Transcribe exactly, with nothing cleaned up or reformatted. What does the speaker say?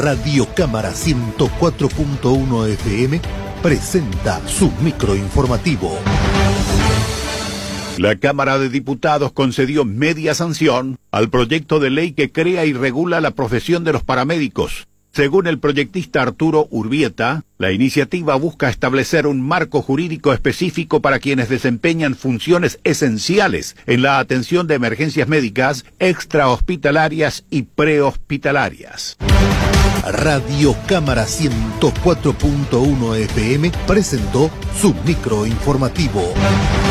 Radio Cámara ciento cuatro punto uno F M presenta su microinformativo. La Cámara de Diputados concedió media sanción al proyecto de ley que crea y regula la profesión de los paramédicos. Según el proyectista Arturo Urbieta, la iniciativa busca establecer un marco jurídico específico para quienes desempeñan funciones esenciales en la atención de emergencias médicas, extrahospitalarias y prehospitalarias. Radio Cámara ciento cuatro punto uno F M presentó su microinformativo.